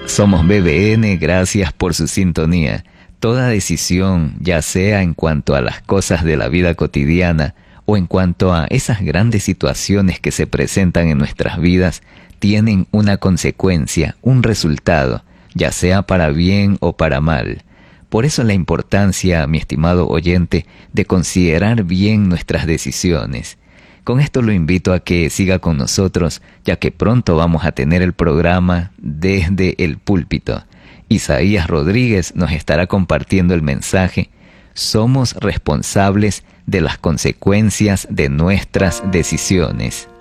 Somos BBN, gracias por su sintonía. Toda decisión, ya sea en cuanto a las cosas de la vida cotidiana o en cuanto a esas grandes situaciones que se presentan en nuestras vidas, tienen una consecuencia, un resultado, ya sea para bien o para mal. Por eso la importancia, mi estimado oyente, de considerar bien nuestras decisiones. Con esto lo invito a que siga con nosotros, ya que pronto vamos a tener el programa Desde el Púlpito. Isaías Rodríguez nos estará compartiendo el mensaje: somos responsables de las consecuencias de nuestras decisiones.